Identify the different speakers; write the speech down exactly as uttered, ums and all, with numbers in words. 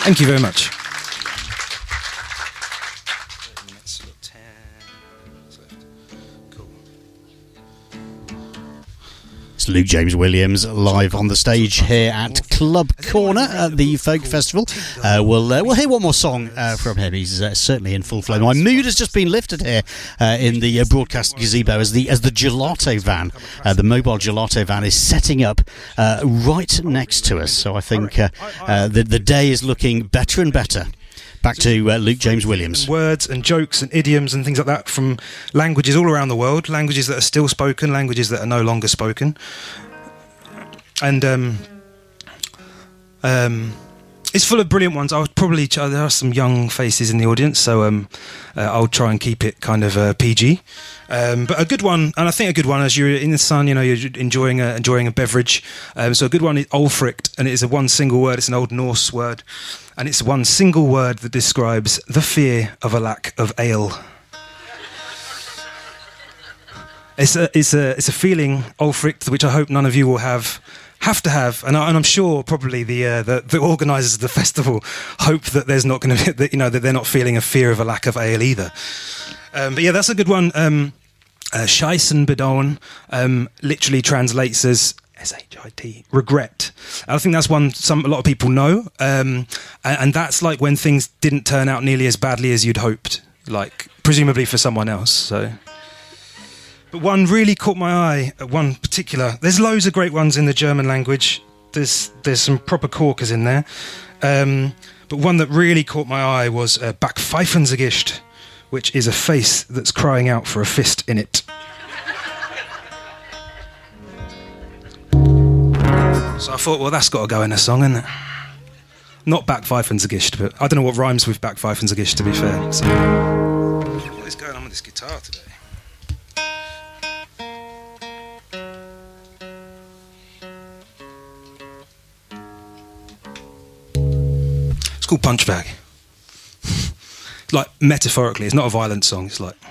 Speaker 1: Thank you very much.
Speaker 2: It's Luke James Williams live on the stage here at Club Corner at the Folk Festival. Uh, we'll uh, we'll hear one more song uh, from him. He's uh, certainly in full flow. My mood has just been lifted here uh, in the uh, broadcast gazebo as the as the gelato van, uh, the mobile gelato van, is setting up uh, right next to us. So I think uh, uh, the the day is looking better and better. Back to uh, Luke James Williams.
Speaker 1: Words and jokes and idioms and things like that from languages all around the world, languages that are still spoken, languages that are no longer spoken. And um, um, it's full of brilliant ones. I would probably, there are some young faces in the audience, so um, uh, I'll try and keep it kind of uh, P G. Um, but a good one, and I think a good one, as you're in the sun, you know, you're enjoying a, enjoying a beverage. Um, so a good one is Olfrikt, and it is a one single word. It's an Old Norse word. And it's one single word that describes the fear of a lack of ale. It's a, it's a, it's a feeling, Olfrikt, which I hope none of you will have, have to have, and, I, and I'm sure probably the, uh, the the organisers of the festival hope that there's not going to be, that, you know, that they're not feeling a fear of a lack of ale either. Um, but yeah, that's a good one. Um, uh, Scheissenbedauern um, literally translates as S H I T, regret. I think that's one some a lot of people know, um, and, and that's like when things didn't turn out nearly as badly as you'd hoped, like presumably for someone else. So, but one really caught my eye. One particular. There's loads of great ones in the German language. There's there's some proper corkers in there, um, but one that really caught my eye was uh, Backpfeifensgesicht, which is a face that's crying out for a fist in it. So I thought, well, that's got to go in a song, isn't it? Not Backpfeifensgesicht, but I don't know what rhymes with Backpfeifensgesicht, to be fair. So, what is going on with this guitar today? It's called Punchbag. Like, metaphorically, it's not a violent song. It's like...